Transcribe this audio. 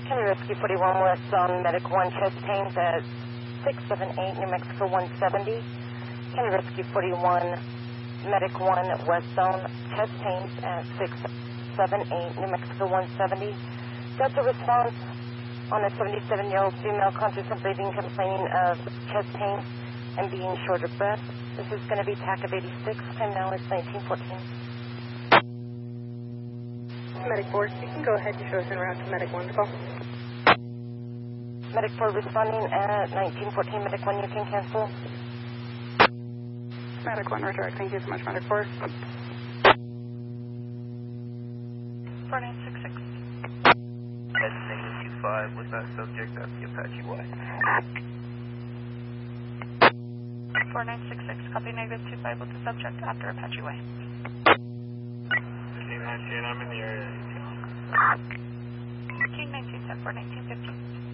County Rescue 41 West on Medic 1 chest pains at 678 New Mexico 170. County Rescue 41 Medic 1 West Zone chest pains at 678 New Mexico 170. Delta response on a 77-year-old female conscious and breathing complaining of chest pain and being short of breath. This is going to be TAC of 86. Time now is 1914. Medic 4, you can go ahead and show us en route to Medic 1's call. Medic 4 responding at 1914. Medic 1, you can cancel. Medic 1, redirect. Thank you so much, Medic 4. 4966. That's negative 25 with that subject at the Apache Y. 4966, copy negative 25 with the subject after Apache Way. King 19, I'm in the area. King 19, 10 for 1915.